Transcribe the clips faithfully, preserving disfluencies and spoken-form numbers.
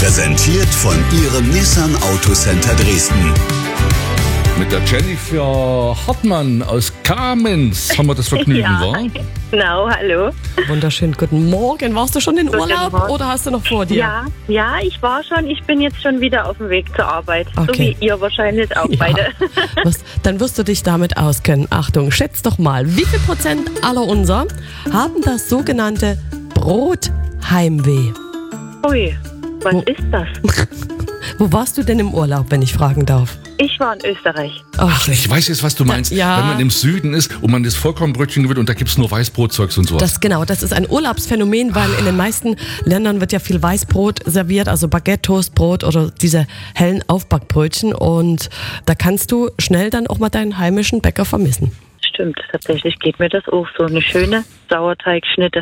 Präsentiert von Ihrem Nissan Autocenter Dresden. Mit der Jennifer Hartmann aus Kamenz haben wir das Vergnügen, Ja. wa? Genau, hallo. Wunderschön, guten Morgen. Warst du schon in Guten Urlaub Morgen. oder hast du noch vor dir? Ja, ja, ich war schon. Ich bin jetzt schon wieder auf dem Weg zur Arbeit. So Okay. wie ihr wahrscheinlich auch Ja. beide. Was, dann wirst du dich damit auskennen. Achtung, schätz doch mal, wie viel Prozent aller unser haben das sogenannte Brotheimweh? Ui, was Wo- ist das? Wo warst du denn im Urlaub, wenn ich fragen darf? Ich war in Österreich. Ach, ich weiß jetzt, was du meinst. Ja. Wenn man im Süden ist und man das Vollkornbrötchen gewinnt und da gibt's nur Weißbrotzeugs und sowas. Das genau, das ist ein Urlaubsphänomen, weil in den meisten Ländern wird ja viel Weißbrot serviert, also Baguette, Toastbrot oder diese hellen Aufbackbrötchen, und da kannst du schnell dann auch mal deinen heimischen Bäcker vermissen. Stimmt, tatsächlich geht mir das auch so. Eine schöne Sauerteigschnitte.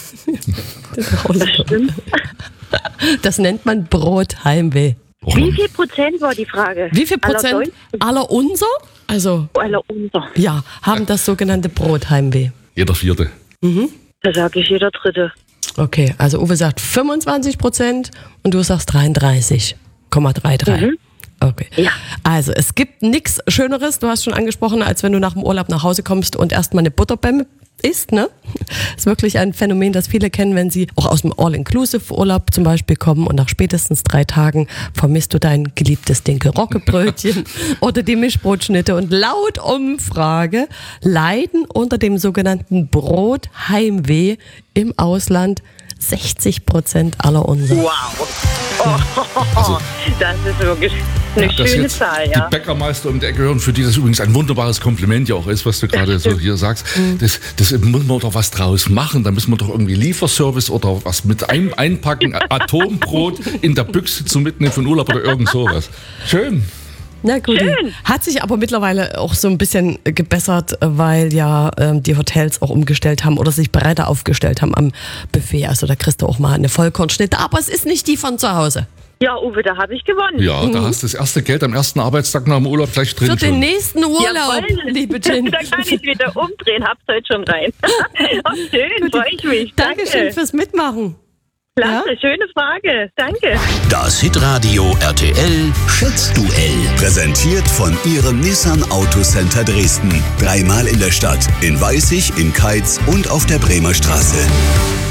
Das stimmt. Das nennt man Brotheimweh. Och, Wie viel Prozent war die Frage? Wie viel Aller Prozent Deutschen? aller unser, also Aller unser. ja, haben das sogenannte Brotheimweh? jeder Vierte. Da sage ich jeder Dritte. Okay, also Uwe sagt fünfundzwanzig Prozent und du sagst dreiunddreißig Komma dreiunddreißig. Okay. Ja. Also es gibt nichts Schöneres, du hast schon angesprochen, als wenn du nach dem Urlaub nach Hause kommst und erstmal eine Butterbämme isst, ne? Ist wirklich ein Phänomen, das viele kennen, wenn sie auch aus dem All-Inclusive-Urlaub zum Beispiel kommen und nach spätestens drei Tagen vermisst du dein geliebtes Dinkel-Rocke-Brötchen oder die Mischbrotschnitte, und laut Umfrage leiden unter dem sogenannten Brotheimweh im Ausland sechzig Prozent aller unserer. Wow. Oh, das ist wirklich eine Dass schöne jetzt Zahl, die ja. Bäckermeister um die Ecke hören, für die das übrigens ein wunderbares Kompliment ja auch ist, was du gerade so hier sagst. Das, das müssen wir doch was draus machen. Da müssen wir doch irgendwie Lieferservice oder was mit ein, einpacken, Atombrot in der Büchse zum Mitnehmen von Urlaub oder irgend sowas. Schön. Na gut, Schön. hat sich aber mittlerweile auch so ein bisschen gebessert, weil ja ähm, die Hotels auch umgestellt haben oder sich breiter aufgestellt haben am Buffet. Also da kriegst du auch mal eine Vollkornschnitte, aber es ist nicht die von zu Hause. Ja, Uwe, da habe ich gewonnen. Ja, da hast du das erste Geld am ersten Arbeitstag nach dem Urlaub gleich drin. Für den schon. nächsten Urlaub, Jawohl. liebe Jen. Da kann ich wieder umdrehen, hab's heute schon rein. Oh, schön, freue ich mich. Danke. Dankeschön fürs Mitmachen. Klasse, schöne Frage. Danke. Das Hitradio R T L Schätzduell. Präsentiert von Ihrem Nissan Autocenter Dresden. Dreimal in der Stadt, in Weißig, in Keitz und auf der Bremer Straße.